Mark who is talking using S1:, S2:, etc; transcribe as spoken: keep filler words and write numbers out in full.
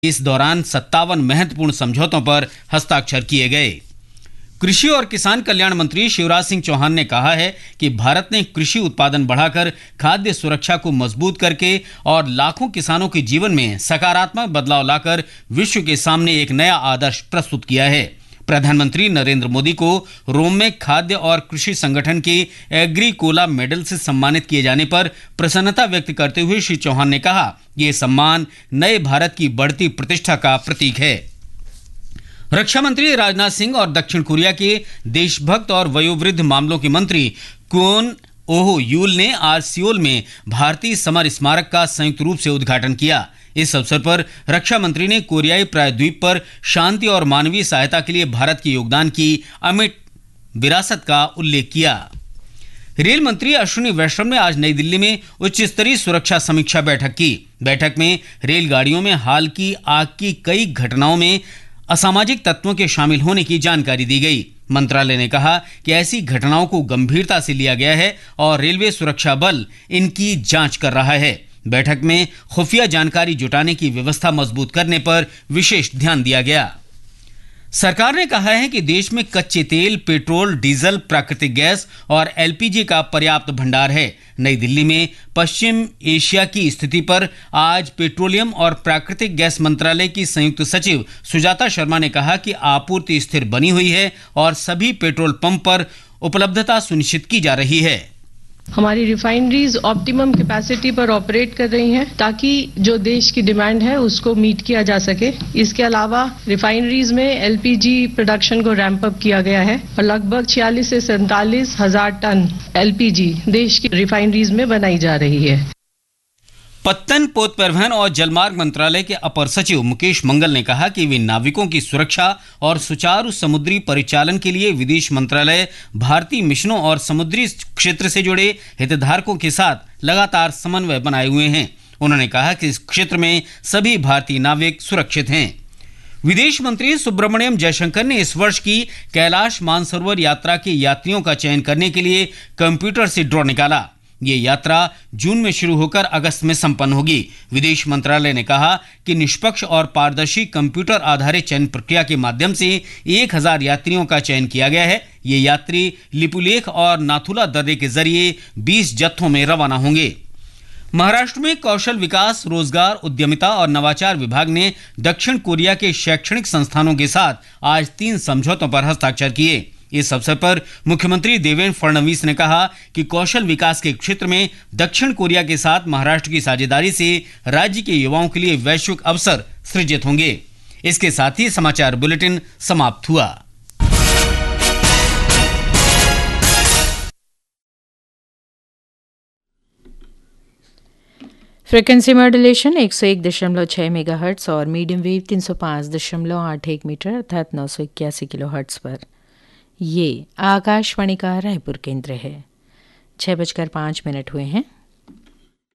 S1: इस दौरान सत्तावन महत्वपूर्ण समझौतों पर हस्ताक्षर किए गए। कृषि और किसान कल्याण मंत्री शिवराज सिंह चौहान ने कहा है कि भारत ने कृषि उत्पादन बढ़ाकर खाद्य सुरक्षा को मजबूत करके और लाखों किसानों के जीवन में सकारात्मक बदलाव लाकर विश्व के सामने एक नया आदर्श प्रस्तुत किया है। प्रधानमंत्री नरेंद्र मोदी को रोम में खाद्य और कृषि संगठन के एग्रीकोला मेडल से सम्मानित किए जाने पर प्रसन्नता व्यक्त करते हुए श्री चौहान ने कहा, ये सम्मान नए भारत की बढ़ती प्रतिष्ठा का प्रतीक है। रक्षा मंत्री राजनाथ सिंह और दक्षिण कोरिया के देशभक्त और वयोवृद्ध मामलों के मंत्री क्योन ओह यूल ने आज सियोल में भारतीय समर स्मारक का संयुक्त रूप से उद्घाटन किया। इस अवसर पर रक्षा मंत्री ने कोरियाई प्रायद्वीप पर शांति और मानवीय सहायता के लिए भारत के योगदान की अमिट विरासत का उल्लेख किया। रेल मंत्री अश्विनी वैष्णव ने आज नई दिल्ली में उच्च स्तरीय सुरक्षा समीक्षा बैठक की। बैठक में रेलगाड़ियों में हाल की आग की कई घटनाओं में असामाजिक तत्वों के शामिल होने की जानकारी दी गई। मंत्रालय ने कहा कि ऐसी घटनाओं को गंभीरता से लिया गया है और रेलवे सुरक्षा बल इनकी जांच कर रहा है। बैठक में खुफिया जानकारी जुटाने की व्यवस्था मजबूत करने पर विशेष ध्यान दिया गया। सरकार ने कहा है कि देश में कच्चे तेल, पेट्रोल, डीजल, प्राकृतिक गैस और एलपीजी का पर्याप्त भंडार है। नई दिल्ली में पश्चिम एशिया की स्थिति पर आज पेट्रोलियम और प्राकृतिक गैस मंत्रालय की संयुक्त सचिव सुजाता शर्मा ने कहा कि आपूर्ति स्थिर बनी हुई है और सभी पेट्रोल पंप पर उपलब्धता सुनिश्चित की जा रही है।
S2: हमारी रिफाइनरीज ऑप्टिमम कैपेसिटी पर ऑपरेट कर रही हैं ताकि जो देश की डिमांड है उसको मीट किया जा सके। इसके अलावा रिफाइनरीज में एलपीजी प्रोडक्शन को रैंप अप किया गया है और लगभग छियालीस से सैंतालीस हजार टन एलपीजी देश की रिफाइनरीज में बनाई जा रही है।
S1: पत्तन, पोत परिवहन और जलमार्ग मंत्रालय के अपर सचिव मुकेश मंगल ने कहा कि वे नाविकों की सुरक्षा और सुचारू समुद्री परिचालन के लिए विदेश मंत्रालय, भारतीय मिशनों और समुद्री क्षेत्र से जुड़े हितधारकों के साथ लगातार समन्वय बनाए हुए हैं। उन्होंने कहा कि इस क्षेत्र में सभी भारतीय नाविक सुरक्षित हैं। विदेश मंत्री सुब्रमण्यम जयशंकर ने इस वर्ष की कैलाश मानसरोवर यात्रा के यात्रियों का चयन करने के लिए कंप्यूटर से ड्रॉ निकाला। ये यात्रा जून में शुरू होकर अगस्त में संपन्न होगी। विदेश मंत्रालय ने कहा कि निष्पक्ष और पारदर्शी कंप्यूटर आधारित चयन प्रक्रिया के माध्यम से एक हजार यात्रियों का चयन किया गया है। ये यात्री लिपुलेख और नाथुला दर्रे के जरिए बीस जत्थों में रवाना होंगे। महाराष्ट्र में कौशल विकास, रोजगार, उद्यमिता और नवाचार विभाग ने दक्षिण कोरिया के शैक्षणिक संस्थानों के साथ आज तीन समझौतों पर हस्ताक्षर किए। इस अवसर पर मुख्यमंत्री देवेंद्र फडणवीस ने कहा कि कौशल विकास के क्षेत्र में दक्षिण कोरिया के साथ महाराष्ट्र की साझेदारी से राज्य के युवाओं के लिए वैश्विक अवसर सृजित होंगे। इसके साथ ही समाचार बुलेटिन समाप्त हुआ।
S3: फ्रीक्वेंसी मॉड्यूलेशन एक सौ एक दशमलव छः मेगा हर्ट्स और मीडियम वेव तीन सौ पाँच दशमलव आठ एक मीटर अर्थात नौ सौ इक्यासी किलो हर्ट्स पर ये आकाशवाणी का रायपुर केंद्र है। छः बजकर पाँच मिनट हुए हैं।